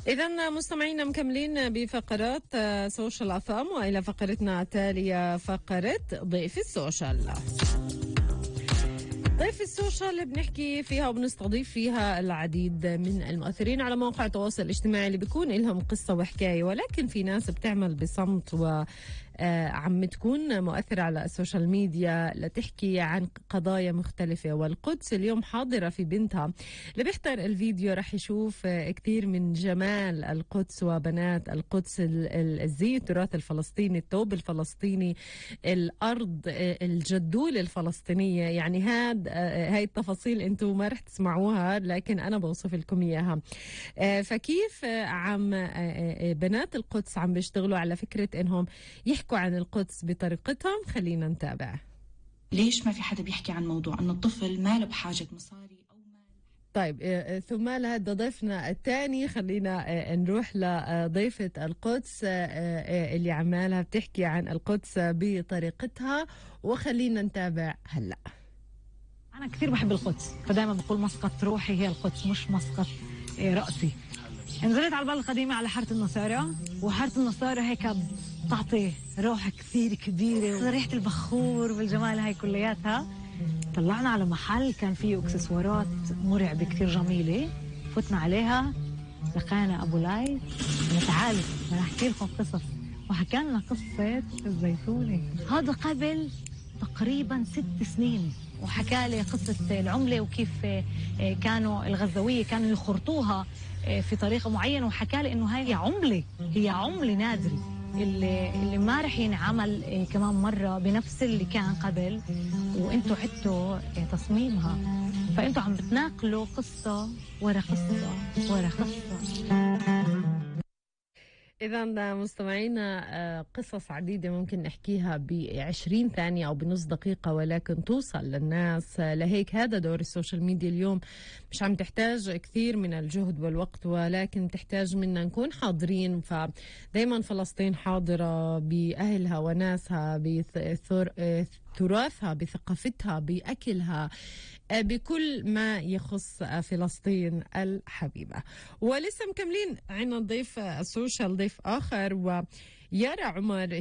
إذا مستمعينا مكملين بفقرات سوشيال أفام، وإلى فقرتنا التالية فقرة ضيف السوشيال. ضيف السوشيال بنحكي فيها وبنستضيف فيها العديد من المؤثرين على مواقع التواصل الاجتماعي اللي بيكون لهم قصة وحكاية، ولكن في ناس بتعمل بصمت عم تكون مؤثرة على السوشيال ميديا لتحكي عن قضايا مختلفة. والقدس اليوم حاضرة في بنتها. اللي بيحضر الفيديو رح يشوف كتير من جمال القدس وبنات القدس، الزي التراث الفلسطيني، الثوب الفلسطيني، الأرض، الجدول الفلسطينية. يعني هاي التفاصيل انتم ما رح تسمعوها لكن أنا بوصف لكم إياها. فكيف عم بنات القدس عم بيشتغلوا على فكرة إنهم يحكوا عن القدس بطريقتهم؟ خلينا نتابع. ليش ما في حدا بيحكي عن موضوع أن الطفل ما له بحاجة مصاري أو مال؟ طيب ثم لهذا ضيفنا الثاني، خلينا نروح لضيفة القدس اللي عمالها بتحكي عن القدس بطريقتها، وخلينا نتابع هلأ. أنا كثير بحب القدس، فدايما بقول مسقط روحي هي القدس مش مسقط رأسي. نزلت على البلد القديمة على حارة النصارى، وحارة النصارى هيك بتعطي روح كثير كبيرة، ريحة البخور والجمال هاي كلياتها. طلعنا على محل كان فيه اكسسوارات مرعبة كثير جميلة، فتنا عليها لقينا أبو لايت. تعالوا بدنا نحكي لكم قصص، وحكى لنا قصة الزيتونة. هذا قبل تقريبا 6 سنين، وحكى لي قصة العملة وكيف كانوا الغزاوية كانوا يخرطوها في طريقة معينة، وحكى لي إنه هاي هي عملة نادرة اللي ما رح ينعمل كمان مرة بنفس اللي كان قبل، وانتوا عدتوا تصميمها، فانتوا عم بتناقلوا قصة ورا قصة ورا قصة. إذا مستمعينا قصص عديدة ممكن نحكيها ب20 ثانية أو بنص دقيقة، ولكن توصل للناس. لهيك هذا دور السوشيال ميديا اليوم، مش عم تحتاج كثير من الجهد والوقت، ولكن تحتاج منا نكون حاضرين. فدايما فلسطين حاضرة بأهلها وناسها، بتراثها، بثقافتها، بأكلها، بكل ما يخص فلسطين الحبيبة. ولسه مكملين عنا ضيف السوشيال، ضيف آخر، ويارا عمر